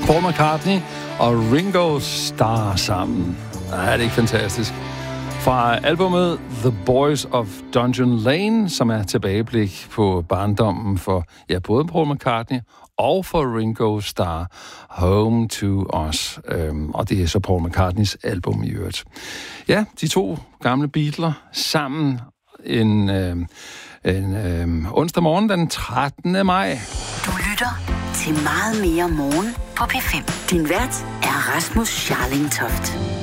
Paul McCartney og Ringo Starr sammen. Er det ikke fantastisk? Fra albumet The Boys of Dungeon Lane, som er tilbageblik på barndommen for både Paul McCartney og for Ringo Starr, Home to Us. Og det er så Paul McCartneys album i øvrigt. Ja, de to gamle Beatles sammen en onsdag morgen den 13. maj. Du lytter til Meget mere morgen på P5. Din vært er Rasmus Scharling Toft.